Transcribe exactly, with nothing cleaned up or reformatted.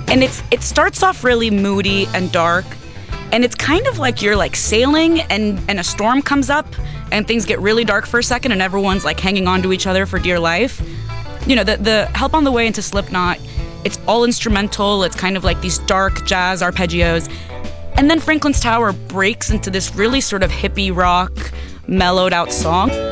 And it's it starts off really moody and dark, and it's kind of like you're like sailing and, and a storm comes up and things get really dark for a second and everyone's like hanging on to each other for dear life. You know, the, the Help on the Way into Slipknot, it's all instrumental. It's kind of like these dark jazz arpeggios. And then Franklin's Tower breaks into this really sort of hippie rock, mellowed out song.